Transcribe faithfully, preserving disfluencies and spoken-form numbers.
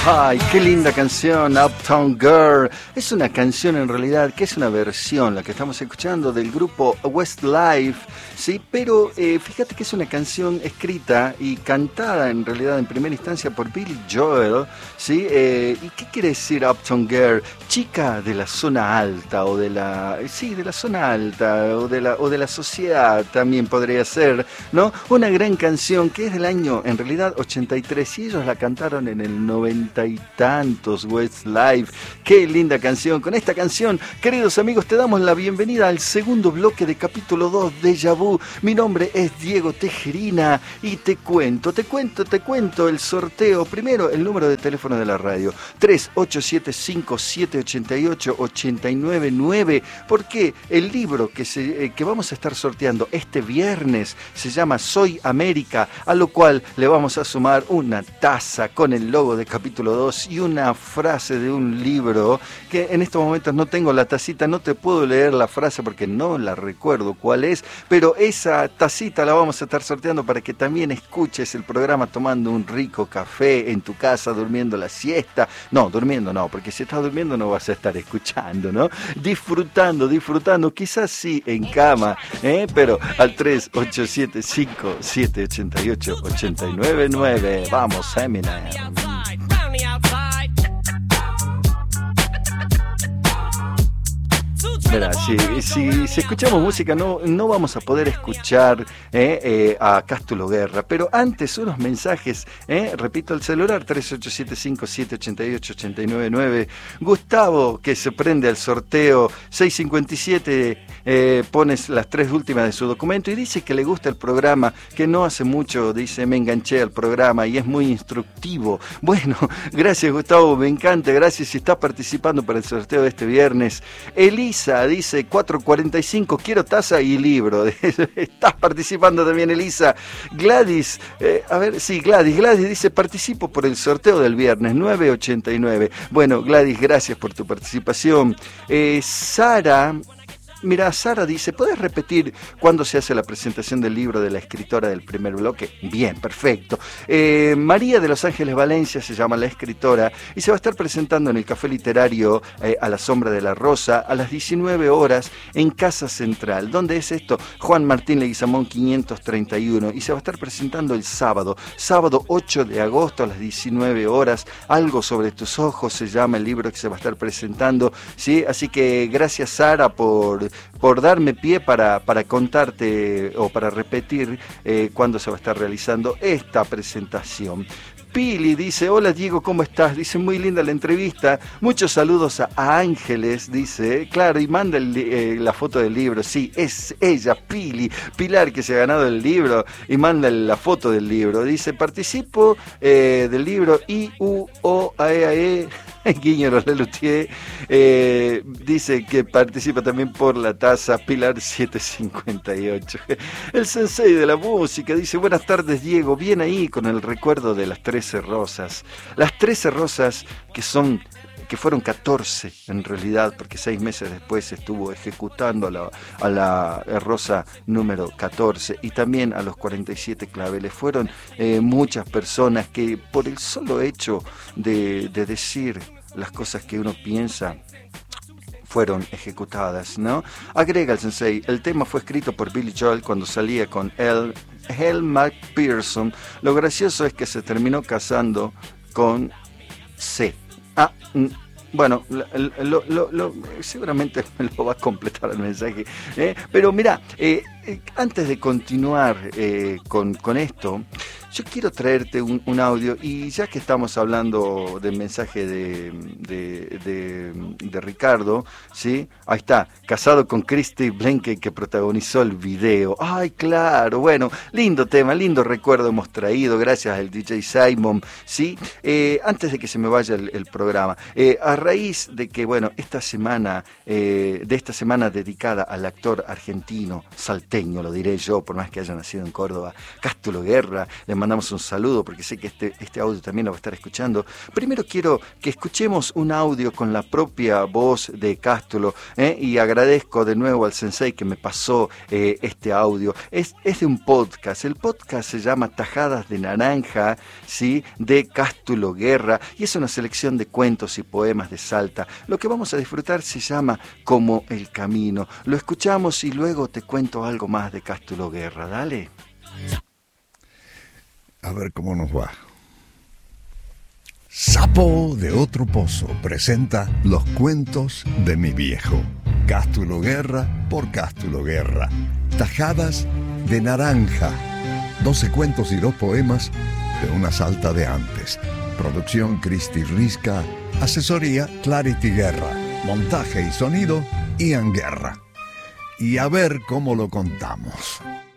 Ay, qué linda canción, Uptown Girl. Es una canción en realidad que es una versión, la que estamos escuchando, del grupo Westlife, ¿sí? Pero eh, fíjate que es una canción escrita y cantada en realidad en primera instancia por Billy Joel, ¿sí? Eh, ¿Y qué quiere decir Uptown Girl? Chica de la zona alta o de la... Sí, de la zona alta o de la, o de la sociedad también podría ser, ¿no? Una gran canción que es del año, en realidad, ochenta y tres, y ellos la cantaron en el noventa y tantos, Westlife. Qué linda canción. Con esta canción, queridos amigos, te damos la bienvenida al segundo bloque de capítulo dos de Déjà Vu. Mi nombre es Diego Tejerina y te cuento, te cuento, te cuento el sorteo. Primero, el número de teléfono de la radio, tres ocho siete cinco siete ocho ocho ocho nueve nueve, porque el libro que, se, eh, que vamos a estar sorteando este viernes se llama Soy América, a lo cual le vamos a sumar una taza con el logo de capítulo dos y una frase de un libro que en estos momentos no tengo la tacita, no te puedo leer la frase porque no la recuerdo cuál es, pero esa tacita la vamos a estar sorteando para que también escuches el programa tomando un rico café en tu casa, durmiendo la siesta. No, durmiendo no, porque si estás durmiendo no vas a estar escuchando, ¿no? Disfrutando, disfrutando, quizás sí en cama, ¿eh? Pero al tres ocho siete cinco siete ocho ocho ocho nueve nueve. Vamos, Eminem. Mira, si, si, si escuchamos música no, no vamos a poder escuchar eh, eh, a Cástulo Guerra, pero antes unos mensajes, eh, repito el celular, tres ocho siete cinco siete ocho ocho ocho nueve nueve. Gustavo, que se prende al sorteo seiscientos cincuenta y siete, eh, pones las tres últimas de su documento y dice que le gusta el programa, que no hace mucho, dice, me enganché al programa y es muy instructivo. Bueno, gracias Gustavo, me encanta, gracias, si estás participando para el sorteo de este viernes. Elisa dice cuatro cuarenta y cinco, quiero taza y libro. Estás participando también, Elisa. Gladys, eh, a ver, sí, Gladys, Gladys dice, participo por el sorteo del viernes, nueve ochenta y nueve. Bueno, Gladys, gracias por tu participación. Eh, Sara... Mira, Sara dice, ¿puedes repetir cuándo se hace la presentación del libro de la escritora del primer bloque? Bien, perfecto. Eh, María de Los Ángeles Valencia se llama la escritora y se va a estar presentando en el Café Literario eh, A la Sombra de la Rosa a las diecinueve horas en Casa Central. ¿Dónde es esto? Juan Martín Leguizamón quinientos treinta y uno, y se va a estar presentando el sábado, sábado ocho de agosto a las diecinueve horas. Algo sobre tus ojos se llama el libro que se va a estar presentando, ¿sí? Así que gracias, Sara, por... por darme pie para, para contarte o para repetir eh, cuándo se va a estar realizando esta presentación. Pili dice, hola Diego, ¿cómo estás? Dice, muy linda la entrevista, muchos saludos a, a Ángeles, dice, claro, y manda el, eh, la foto del libro, sí, es ella, Pili, Pilar, que se ha ganado el libro, y manda la foto del libro, dice, participo eh, del libro I U O A E A E, Guiño Lelutier, eh, dice que participa también por la taza Pilar setecientos cincuenta y ocho. El sensei de la música dice, buenas tardes Diego, bien ahí con el recuerdo de las trece rosas. Las trece rosas que son... que fueron catorce en realidad, porque seis meses después estuvo ejecutando a la, a la rosa número catorce, y también a los cuarenta y siete claveles. Fueron eh, muchas personas que por el solo hecho de, de decir las cosas que uno piensa, fueron ejecutadas, ¿no? Agrega el sensei, el tema fue escrito por Billy Joel cuando salía con L. Hal McPherson. Lo gracioso es que se terminó casando con C. Ah, bueno, lo, lo, lo, seguramente me lo va a completar el mensaje, ¿eh? Pero mira, eh, eh, antes de continuar eh, con, con esto, yo quiero traerte un, un audio, y ya que estamos hablando del mensaje de, de, de, de Ricardo, ¿sí? Ahí está, casado con Christy Blenke, que protagonizó el video. ¡Ay, claro! Bueno, lindo tema, lindo recuerdo hemos traído, gracias al D J Simon, ¿sí? Eh, antes de que se me vaya el, el programa, eh, a raíz de que, bueno, esta semana, eh, de esta semana dedicada al actor argentino, salteño, lo diré yo, por más que haya nacido en Córdoba, Cástulo Guerra, le mandamos un saludo porque sé que este, este audio también lo va a estar escuchando. Primero quiero que escuchemos un audio con la propia voz de Cástulo, ¿eh? Y agradezco de nuevo al sensei que me pasó eh, este audio. Es, es de un podcast, el podcast se llama Tajadas de Naranja, ¿sí? De Cástulo Guerra, y es una selección de cuentos y poemas de Salta. Lo que vamos a disfrutar se llama Como el Camino. Lo escuchamos y luego te cuento algo más de Cástulo Guerra. Dale. A ver cómo nos va. Sapo de otro pozo presenta Los cuentos de mi viejo. Cástulo Guerra por Cástulo Guerra. Tajadas de Naranja. doce cuentos y dos poemas de una Salta de antes. Producción Cristi Risca. Asesoría Clarity Guerra. Montaje y sonido Ian Guerra. Y a ver cómo lo contamos.